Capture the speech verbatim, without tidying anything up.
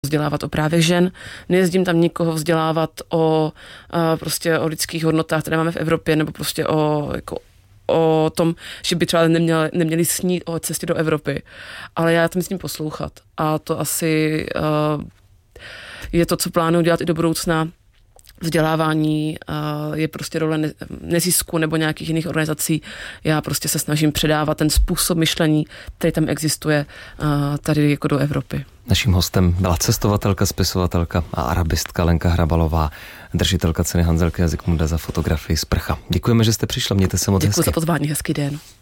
vzdělávat o právech žen, nejezdím tam nikoho vzdělávat o uh, prostě o lidských hodnotách, které máme v Evropě, nebo prostě o, jako, o tom, že by třeba neměli, neměli snít o cestě do Evropy. Ale já tam myslím poslouchat. A to asi uh, je to, co plánuju dělat i do budoucna. Vzdělávání uh, je prostě role ne- nezisku nebo nějakých jiných organizací. Já prostě se snažím předávat ten způsob myšlení, který tam existuje uh, tady jako do Evropy. Naším hostem byla cestovatelka, spisovatelka a arabistka Lenka Hrabalová, držitelka ceny Hanzelky a Zikmunda za fotografii Sprcha. Děkujeme, že jste přišla, mějte se moc hezky. Děkuji za pozvání, hezký den.